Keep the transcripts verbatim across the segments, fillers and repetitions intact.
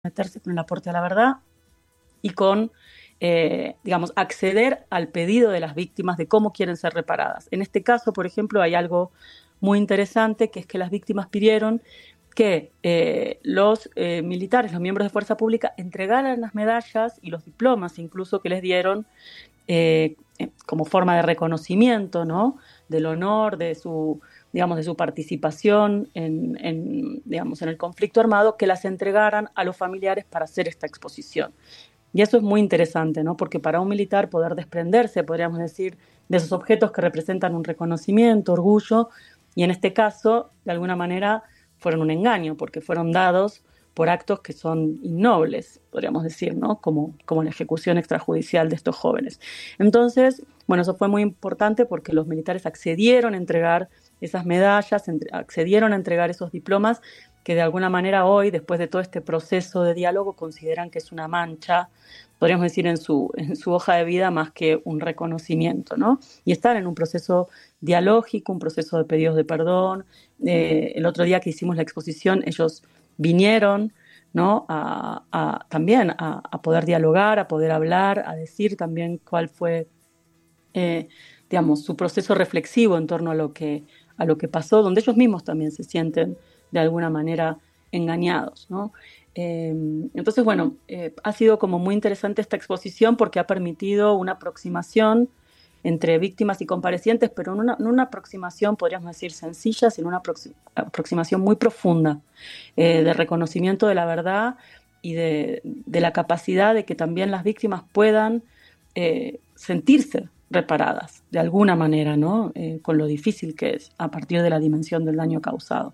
meterse con el aporte a la verdad y con, eh, digamos, acceder al pedido de las víctimas de cómo quieren ser reparadas. En este caso, por ejemplo, hay algo muy interesante, que es que las víctimas pidieron que eh, los eh, militares, los miembros de fuerza pública, entregaran las medallas y los diplomas incluso que les dieron eh, como forma de reconocimiento, ¿no? Del honor, de su, digamos, de su participación en, en, digamos, en el conflicto armado, que las entregaran a los familiares para hacer esta exposición. Y eso es muy interesante, ¿no? Porque para un militar poder desprenderse, podríamos decir, de esos objetos que representan un reconocimiento, orgullo, y en este caso, de alguna manera, fueron un engaño, porque fueron dados por actos que son innobles, podríamos decir, ¿no? Como, como la ejecución extrajudicial de estos jóvenes. Entonces, bueno, eso fue muy importante porque los militares accedieron a entregar esas medallas, accedieron a entregar esos diplomas, que de alguna manera hoy, después de todo este proceso de diálogo, consideran que es una mancha, podríamos decir, en su, en su hoja de vida más que un reconocimiento, ¿no? Y están en un proceso dialógico, un proceso de pedidos de perdón. Eh, el otro día que hicimos la exposición, ellos vinieron, ¿no? a, a, también a, a poder dialogar, a poder hablar, a decir también cuál fue, eh, digamos, su proceso reflexivo en torno a lo que, a lo que pasó, donde ellos mismos también se sienten de alguna manera engañados, ¿no? Eh, entonces, bueno, eh, ha sido como muy interesante esta exposición porque ha permitido una aproximación entre víctimas y comparecientes, pero no una, no una aproximación, podríamos decir, sencilla, sino una aproxim- aproximación muy profunda, eh, de reconocimiento de la verdad y de, de la capacidad de que también las víctimas puedan eh, sentirse reparadas de alguna manera, ¿no? Eh, con lo difícil que es a partir de la dimensión del daño causado.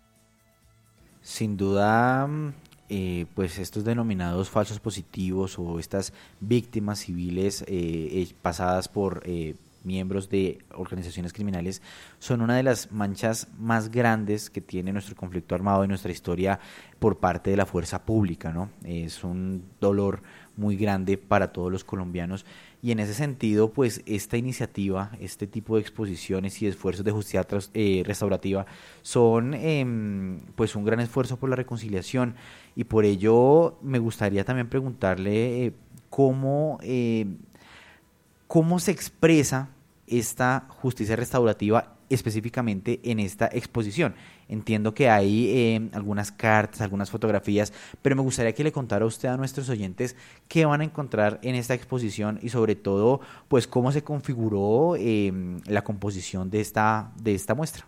Sin duda, mm, eh, pues estos denominados falsos positivos o estas víctimas civiles eh, eh, pasadas por eh, miembros de organizaciones criminales son una de las manchas más grandes que tiene nuestro conflicto armado en nuestra historia por parte de la fuerza pública, ¿no? Es un dolor muy grande para todos los colombianos y en ese sentido, pues esta iniciativa, este tipo de exposiciones y esfuerzos de justicia tras, eh, restaurativa son eh, pues un gran esfuerzo por la reconciliación y por ello me gustaría también preguntarle eh, cómo eh, cómo se expresa esta justicia restaurativa específicamente en esta exposición. Entiendo que hay eh, algunas cartas, algunas fotografías, pero me gustaría que le contara a usted a nuestros oyentes qué van a encontrar en esta exposición y sobre todo, pues cómo se configuró eh, la composición de esta, de esta muestra.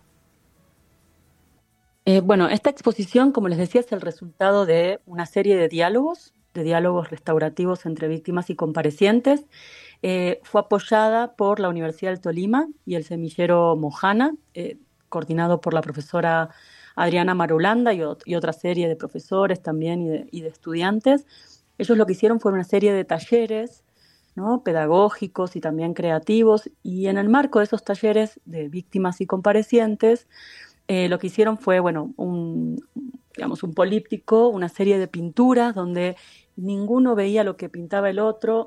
Eh, bueno, esta exposición, como les decía, es el resultado de una serie de diálogos, de diálogos restaurativos entre víctimas y comparecientes. Eh, fue apoyada por la Universidad del Tolima y el semillero Mojana, eh, coordinado por la profesora Adriana Marulanda y, ot- y otra serie de profesores también y de, y de estudiantes. Ellos lo que hicieron fue una serie de talleres, ¿no? Pedagógicos y también creativos, y en el marco de esos talleres de víctimas y comparecientes, eh, lo que hicieron fue, bueno, un, digamos, un políptico, una serie de pinturas donde ninguno veía lo que pintaba el otro,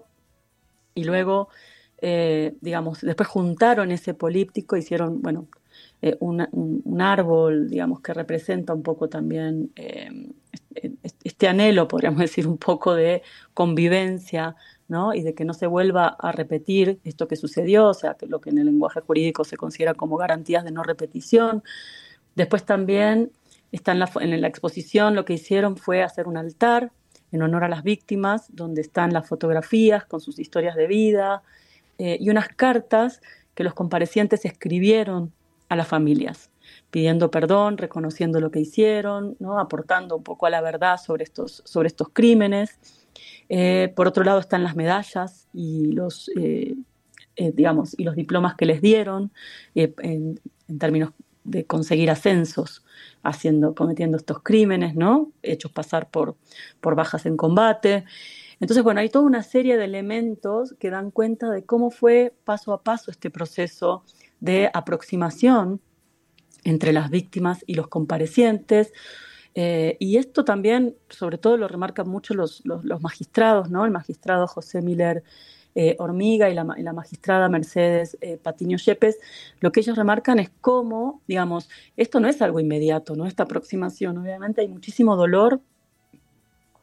y luego, eh, digamos, después juntaron ese políptico, hicieron, bueno, eh, una- un, un árbol, digamos, que representa un poco también eh, este, este anhelo, podríamos decir, un poco de convivencia, ¿no? Y de que no se vuelva a repetir esto que sucedió, o sea, que lo que en el lenguaje jurídico se considera como garantías de no repetición. Después también está en la, en la exposición, lo que hicieron fue hacer un altar en honor a las víctimas, donde están las fotografías con sus historias de vida, eh, y unas cartas que los comparecientes escribieron a las familias, pidiendo perdón, reconociendo lo que hicieron, ¿no? Aportando un poco a la verdad sobre estos, sobre estos crímenes. Eh, por otro lado están las medallas y los, eh, eh, digamos, y los diplomas que les dieron, eh, en, en términos de conseguir ascensos, haciendo, cometiendo estos crímenes, ¿no? Hechos pasar por, por bajas en combate. Entonces, bueno, hay toda una serie de elementos que dan cuenta de cómo fue paso a paso este proceso de aproximación entre las víctimas y los comparecientes. Eh, y esto también, sobre todo, lo remarcan mucho los, los, los magistrados, ¿no? El magistrado José Miller eh, Hormiga y la, y la magistrada Mercedes eh, Patiño Yepes. Lo que ellos remarcan es cómo, digamos, esto no es algo inmediato, ¿no? Esta aproximación, obviamente hay muchísimo dolor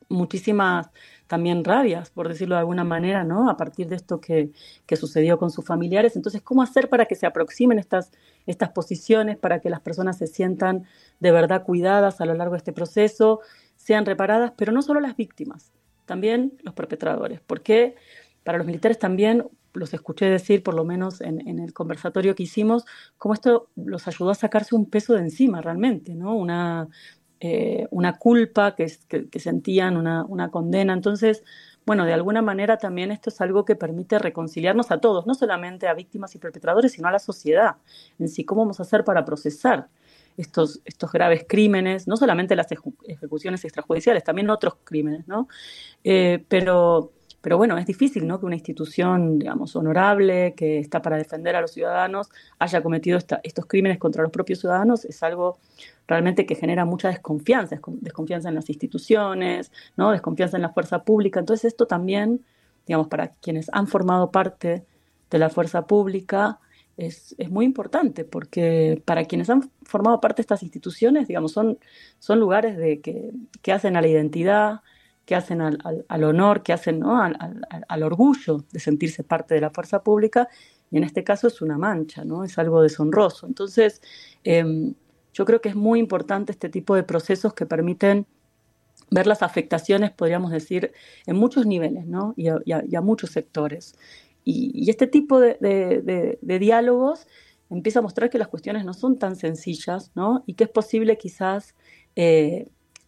muchísimas también rabias, por decirlo de alguna manera, ¿no? A partir de esto que, que sucedió con sus familiares. Entonces, ¿cómo hacer para que se aproximen estas, estas posiciones, para que las personas se sientan de verdad cuidadas a lo largo de este proceso, sean reparadas, pero no solo las víctimas, también los perpetradores? Porque para los militares también, los escuché decir, por lo menos en, en el conversatorio que hicimos, cómo esto los ayudó a sacarse un peso de encima realmente, ¿no? Una, eh, una culpa que, que, que sentían, una, una condena. Entonces, bueno, de alguna manera también esto es algo que permite reconciliarnos a todos, no solamente a víctimas y perpetradores, sino a la sociedad en sí. ¿Cómo vamos a hacer para procesar estos, estos graves crímenes? No solamente las ejecuciones extrajudiciales, también otros crímenes, ¿no? Eh, pero... Pero bueno, es difícil, ¿no?, que una institución, digamos, honorable, que está para defender a los ciudadanos, haya cometido esta, estos crímenes contra los propios ciudadanos. Es algo realmente que genera mucha desconfianza, desconfianza en las instituciones, ¿no?, desconfianza en la fuerza pública. Entonces esto también, digamos, para quienes han formado parte de la fuerza pública, es, es muy importante, porque para quienes han formado parte de estas instituciones, digamos, son, son lugares de que, que hacen a la identidad, que hacen al, al, al honor, que hacen, ¿no?, al, al, al orgullo de sentirse parte de la fuerza pública, y en este caso es una mancha, ¿no?, es algo deshonroso. Entonces, eh, yo creo que es muy importante este tipo de procesos que permiten ver las afectaciones, podríamos decir, en muchos niveles, ¿no?, y a, y a, y a muchos sectores. Y, y este tipo de, de, de, de diálogos empieza a mostrar que las cuestiones no son tan sencillas, ¿no?, y que es posible quizás eh,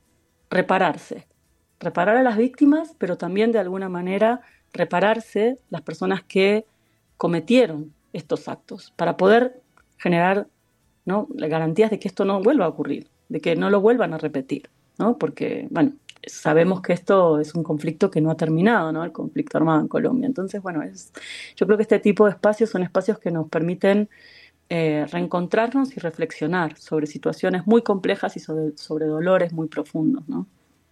repararse. reparar a las víctimas, pero también de alguna manera repararse las personas que cometieron estos actos, para poder generar, ¿no?, garantías de que esto no vuelva a ocurrir, de que no lo vuelvan a repetir, ¿no? Porque, bueno, sabemos que esto es un conflicto que no ha terminado, ¿no?, el conflicto armado en Colombia. Entonces, bueno, es, yo creo que este tipo de espacios son espacios que nos permiten eh, reencontrarnos y reflexionar sobre situaciones muy complejas y sobre, sobre dolores muy profundos, ¿no?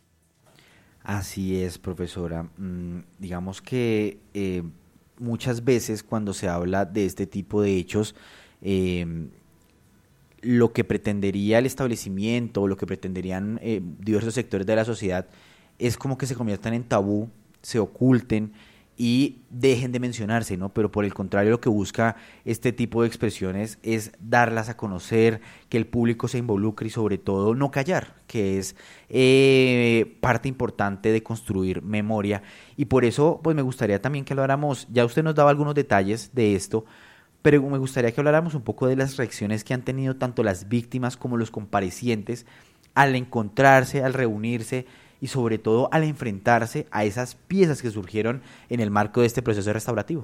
Así es, profesora. Mm, digamos que eh, muchas veces cuando se habla de este tipo de hechos, eh, lo que pretendería el establecimiento, o lo que pretenderían eh, diversos sectores de la sociedad, es como que se conviertan en tabú, se oculten y dejen de mencionarse, ¿no? Pero por el contrario, lo que busca este tipo de expresiones es darlas a conocer, que el público se involucre y sobre todo no callar, que es eh, parte importante de construir memoria. Y por eso pues me gustaría también que habláramos, ya usted nos daba algunos detalles de esto, pero me gustaría que habláramos un poco de las reacciones que han tenido tanto las víctimas como los comparecientes al encontrarse, al reunirse y sobre todo al enfrentarse a esas piezas que surgieron en el marco de este proceso restaurativo.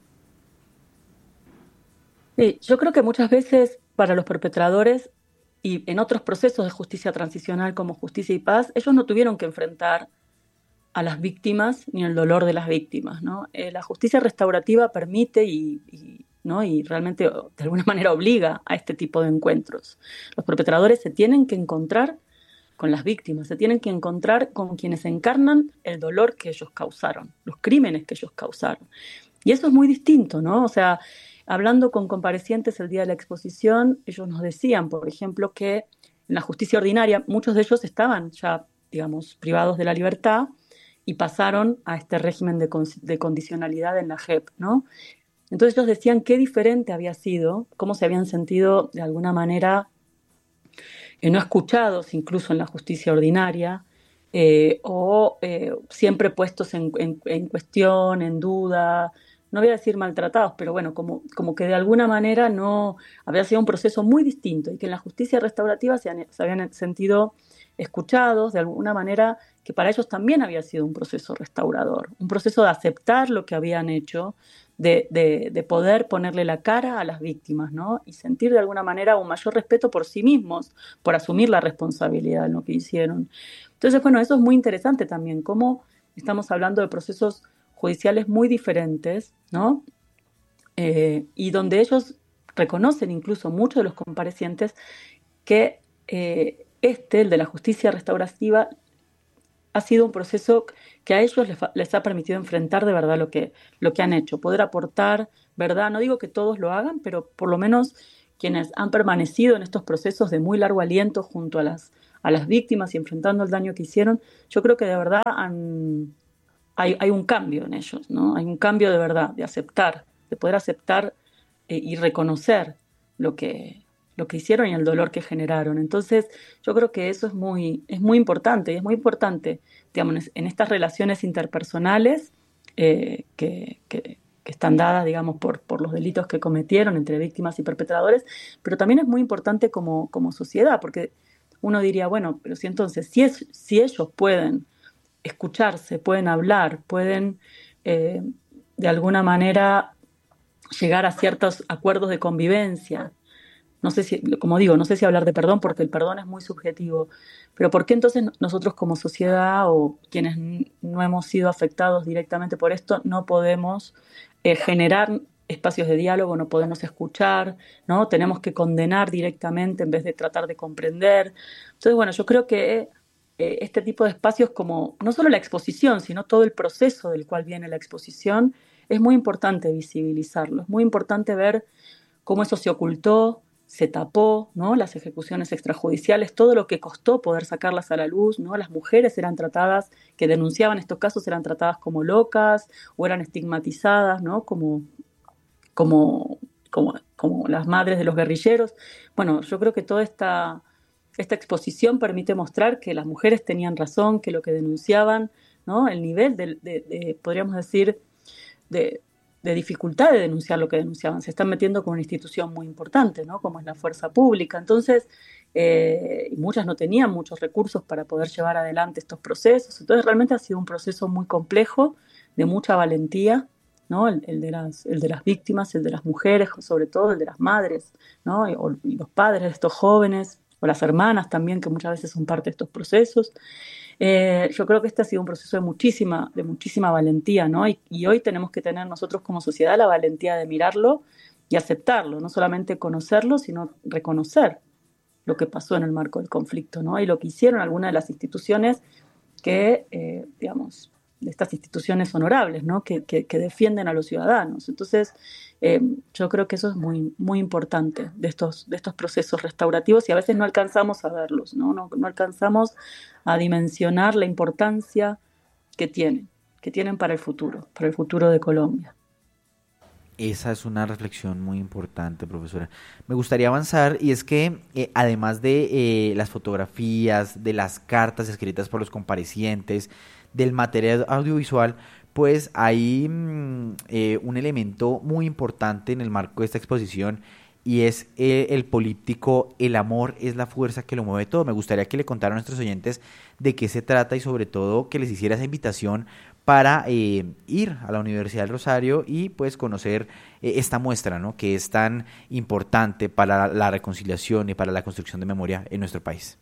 Sí, yo creo que muchas veces para los perpetradores y en otros procesos de justicia transicional como Justicia y Paz, ellos no tuvieron que enfrentar a las víctimas ni el dolor de las víctimas, ¿no? Eh, la justicia restaurativa permite y, y, ¿no?, y realmente de alguna manera obliga a este tipo de encuentros. Los perpetradores se tienen que encontrar con las víctimas, se tienen que encontrar con quienes encarnan el dolor que ellos causaron, los crímenes que ellos causaron. Y eso es muy distinto, ¿no? O sea, hablando con comparecientes el día de la exposición, ellos nos decían, por ejemplo, que en la justicia ordinaria muchos de ellos estaban ya, digamos, privados de la libertad y pasaron a este régimen de, con, de condicionalidad en la J E P, ¿no? Entonces ellos decían qué diferente había sido, cómo se habían sentido de alguna manera eh, no escuchados incluso en la justicia ordinaria, eh, o eh, siempre puestos en, en, en cuestión, en duda, no voy a decir maltratados, pero bueno, como, como que de alguna manera no había sido un proceso muy distinto y que en la justicia restaurativa se, han, se habían sentido escuchados de alguna manera, que para ellos también había sido un proceso restaurador, un proceso de aceptar lo que habían hecho, de, de, de poder ponerle la cara a las víctimas, ¿no? Y sentir de alguna manera un mayor respeto por sí mismos, por asumir la responsabilidad en lo que hicieron. Entonces, bueno, eso es muy interesante también, cómo estamos hablando de procesos judiciales muy diferentes, ¿no? Eh, y donde ellos reconocen, incluso muchos de los comparecientes, que eh, este, el de la justicia restaurativa, ha sido un proceso que a ellos les, les ha permitido enfrentar de verdad lo que, lo que han hecho, poder aportar verdad. No digo que todos lo hagan, pero por lo menos quienes han permanecido en estos procesos de muy largo aliento junto a las a las víctimas y enfrentando el daño que hicieron, yo creo que de verdad han, hay, hay un cambio en ellos, ¿no? Hay un cambio de verdad, de aceptar, de poder aceptar eh, y reconocer lo que, lo que hicieron y el dolor que generaron. Entonces, yo creo que eso es muy, es muy importante, y es muy importante, digamos, en estas relaciones interpersonales eh, que, que, que están dadas, digamos, por, por los delitos que cometieron entre víctimas y perpetradores, pero también es muy importante como, como sociedad, porque uno diría, bueno, pero si entonces, si, es, si ellos pueden escucharse, pueden hablar, pueden eh, de alguna manera llegar a ciertos acuerdos de convivencia. No sé si, como digo, no sé si hablar de perdón porque el perdón es muy subjetivo, pero ¿por qué entonces nosotros como sociedad o quienes no hemos sido afectados directamente por esto no podemos eh, generar espacios de diálogo, no podemos escuchar, ¿no? Tenemos que condenar directamente en vez de tratar de comprender. Entonces, bueno, yo creo que eh, este tipo de espacios como no solo la exposición, sino todo el proceso del cual viene la exposición, es muy importante visibilizarlo, es muy importante ver cómo eso se ocultó, se tapó, ¿no? Las ejecuciones extrajudiciales, todo lo que costó poder sacarlas a la luz, ¿no? Las mujeres eran tratadas, que denunciaban estos casos, eran tratadas como locas o eran estigmatizadas, ¿no? Como, como, como, como las madres de los guerrilleros. Bueno, yo creo que toda esta, esta exposición permite mostrar que las mujeres tenían razón, que lo que denunciaban, ¿no? El nivel de, de, de podríamos decir, de, de dificultad de denunciar lo que denunciaban. Se están metiendo con una institución muy importante, ¿no? Como es la fuerza pública. Entonces, eh, y muchas no tenían muchos recursos para poder llevar adelante estos procesos. Entonces, realmente ha sido un proceso muy complejo, de mucha valentía, ¿no? El, el, de las, el de las víctimas, el de las mujeres, sobre todo el de las madres, ¿no? Y, o, y los padres de estos jóvenes, o las hermanas también, que muchas veces son parte de estos procesos. Eh, yo creo que este ha sido un proceso de muchísima, de muchísima valentía, ¿no? Y, y hoy tenemos que tener nosotros como sociedad la valentía de mirarlo y aceptarlo, no solamente conocerlo, sino reconocer lo que pasó en el marco del conflicto, ¿no? Y lo que hicieron algunas de las instituciones que, eh, digamos, de estas instituciones honorables, ¿no? Que, que, que defienden a los ciudadanos. Entonces, eh, yo creo que eso es muy, muy importante de estos, de estos procesos restaurativos y a veces no alcanzamos a verlos, ¿no? No, no alcanzamos a dimensionar la importancia que tienen, que tienen para el futuro, para el futuro de Colombia. Esa es una reflexión muy importante, profesora. Me gustaría avanzar y es que eh, además de eh, las fotografías, de las cartas escritas por los comparecientes, del material audiovisual, pues hay mm, eh, un elemento muy importante en el marco de esta exposición y es eh, el políptico El amor es la fuerza que lo mueve todo. Me gustaría que le contara a nuestros oyentes de qué se trata y sobre todo que les hiciera esa invitación para eh, ir a la Universidad del Rosario y pues conocer eh, esta muestra, ¿no? Que es tan importante para la reconciliación y para la construcción de memoria en nuestro país.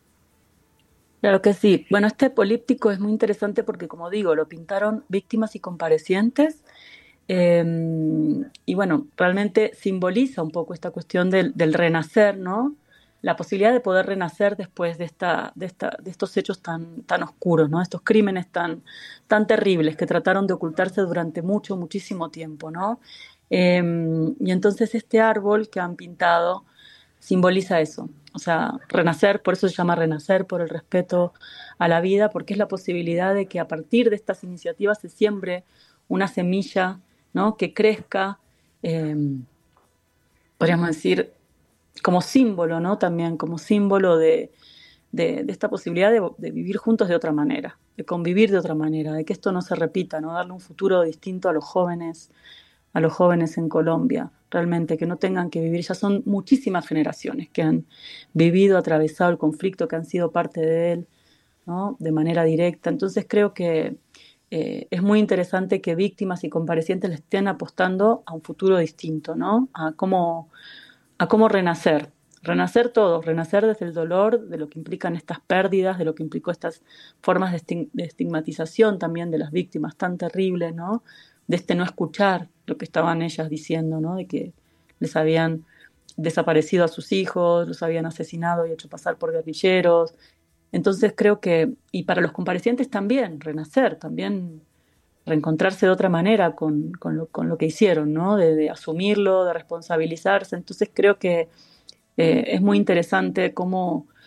Claro que sí. Bueno, este políptico es muy interesante porque, como digo, lo pintaron víctimas y comparecientes. Eh, y bueno, realmente simboliza un poco esta cuestión del, del renacer, ¿no? La posibilidad de poder renacer después de, esta, de, esta, de estos hechos tan, tan oscuros, ¿no? Estos crímenes tan, tan terribles que trataron de ocultarse durante mucho, muchísimo tiempo, ¿no? Eh, y entonces este árbol que han pintado simboliza eso, o sea, renacer, por eso se llama renacer, por el respeto a la vida, porque es la posibilidad de que a partir de estas iniciativas se siembre una semilla, ¿no? Que crezca, eh, podríamos decir, como símbolo, ¿no? También como símbolo de, de, de esta posibilidad de, de vivir juntos de otra manera, de convivir de otra manera, de que esto no se repita, ¿no? Darle un futuro distinto a los jóvenes, a los jóvenes en Colombia, realmente, que no tengan que vivir, ya son muchísimas generaciones que han vivido, atravesado el conflicto, que han sido parte de él, ¿no? De manera directa. Entonces creo que eh, es muy interesante que víctimas y comparecientes le estén apostando a un futuro distinto, ¿no? A cómo, a cómo renacer, renacer todos, renacer desde el dolor, de lo que implican estas pérdidas, de lo que implicó estas formas de, estig- de estigmatización también de las víctimas tan terribles, ¿no? De este no escuchar lo que estaban ellas diciendo, ¿no? De que les habían desaparecido a sus hijos, los habían asesinado y hecho pasar por guerrilleros. Entonces creo que, y para los comparecientes también, renacer, también reencontrarse de otra manera con, con, lo, con lo que hicieron, ¿no? De, de asumirlo, de responsabilizarse. Entonces creo que eh, es muy interesante cómo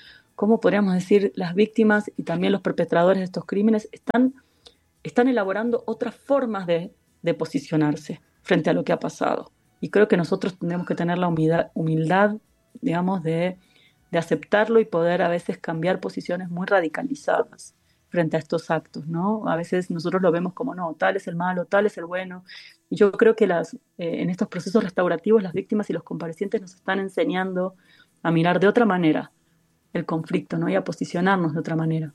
cómo podríamos decir, las víctimas y también los perpetradores de estos crímenes están, están elaborando otras formas de, de posicionarse frente a lo que ha pasado. Y creo que nosotros tenemos que tener la humildad, humildad digamos, de, de aceptarlo y poder a veces cambiar posiciones muy radicalizadas frente a estos actos, ¿no? A veces nosotros lo vemos como, no, tal es el malo, tal es el bueno. Y yo creo que las, eh, en estos procesos restaurativos las víctimas y los comparecientes nos están enseñando a mirar de otra manera el conflicto, ¿no? Y a posicionarnos de otra manera,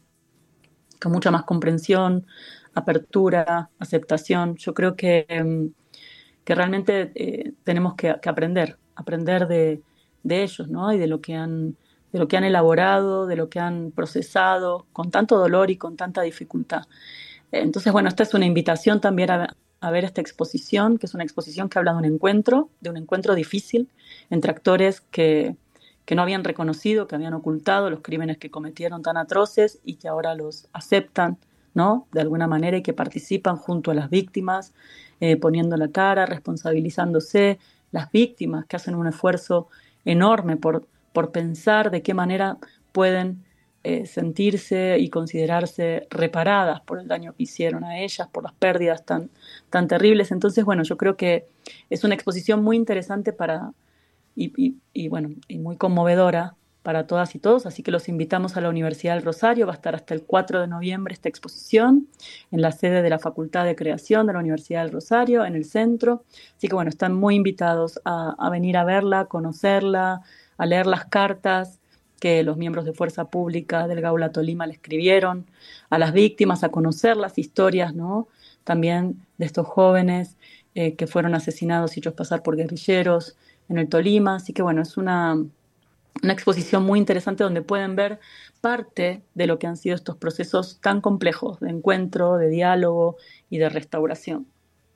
con mucha más comprensión, apertura, aceptación. Yo creo que, eh, que realmente eh, tenemos que, que aprender, aprender de, de ellos, ¿no? Y de lo que han de lo que han elaborado, de lo que han procesado, con tanto dolor y con tanta dificultad. Entonces, bueno, esta es una invitación también a, a ver esta exposición, que es una exposición que habla de un encuentro, de un encuentro difícil entre actores que, que no habían reconocido, que habían ocultado los crímenes que cometieron tan atroces y que ahora los aceptan, ¿no? De alguna manera, y que participan junto a las víctimas, eh, poniendo la cara, responsabilizándose, las víctimas que hacen un esfuerzo enorme por por pensar de qué manera pueden eh, sentirse y considerarse reparadas por el daño que hicieron a ellas, por las pérdidas tan, tan terribles. Entonces, bueno, yo creo que es una exposición muy interesante para, y, y, y, bueno, y muy conmovedora para todas y todos, así que los invitamos a la Universidad del Rosario. Va a estar hasta el cuatro de noviembre esta exposición en la sede de la Facultad de Creación de la Universidad del Rosario, en el centro. Así que bueno, están muy invitados a, a venir a verla, conocerla, a leer las cartas que los miembros de Fuerza Pública del Gaula Tolima le escribieron a las víctimas, a conocer las historias, ¿no? También de estos jóvenes eh, que fueron asesinados y hechos pasar por guerrilleros en el Tolima. Así que bueno, es una, una exposición muy interesante donde pueden ver parte de lo que han sido estos procesos tan complejos de encuentro, de diálogo y de restauración.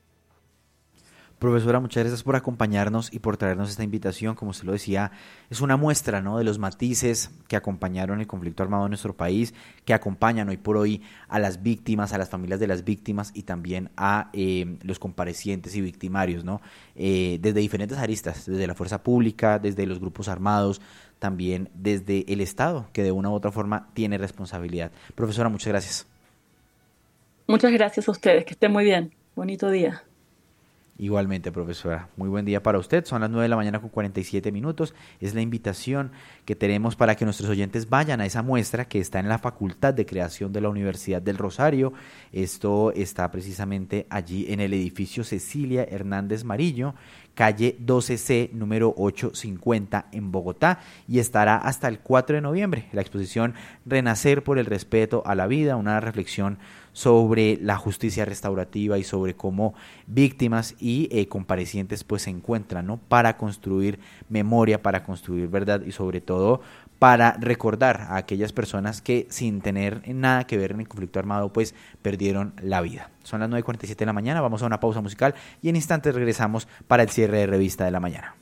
Profesora, muchas gracias por acompañarnos y por traernos esta invitación. Como usted lo decía, es una muestra, ¿no?, de los matices que acompañaron el conflicto armado en nuestro país, que acompañan hoy por hoy a las víctimas, a las familias de las víctimas y también a eh, los comparecientes y victimarios, ¿no? Eh, desde diferentes aristas, desde la fuerza pública, desde los grupos armados, también desde el Estado, que de una u otra forma tiene responsabilidad. Profesora, muchas gracias. Muchas gracias a ustedes, que estén muy bien. Bonito día. Igualmente, profesora. Muy buen día para usted. Son las nueve de la mañana con cuarenta y siete minutos. Es la invitación que tenemos para que nuestros oyentes vayan a esa muestra que está en la Facultad de Creación de la Universidad del Rosario. Esto está precisamente allí en el edificio Cecilia Hernández Marillo, calle doce C, número ochocientos cincuenta en Bogotá, y estará hasta el cuatro de noviembre. La exposición Renacer por el respeto a la vida, una reflexión sobre la justicia restaurativa y sobre cómo víctimas y eh, comparecientes pues se encuentran, ¿no?, para construir memoria, para construir verdad y sobre todo para recordar a aquellas personas que sin tener nada que ver en el conflicto armado pues perdieron la vida. Son las nueve y cuarenta y siete de la mañana, vamos a una pausa musical y en instantes regresamos para el cierre de Revista de la Mañana.